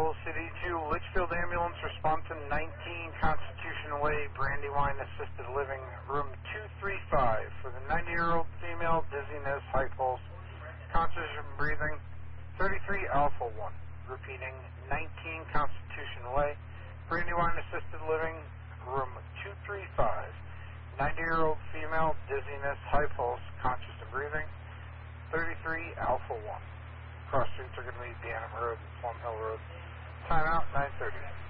City 2, Litchfield Ambulance, response to 19 Constitution Way, Brandywine Assisted Living, room 235, for the 90-year-old female, dizziness, high pulse, conscious and breathing, 33 Alpha 1. Repeating, 19 Constitution Way, Brandywine Assisted Living, room 235, 90-year-old female, dizziness, high pulse, conscious and breathing, 33 Alpha 1. Cross streets are going to be Danham Road and Plum Hill Road. Time out, 9:30.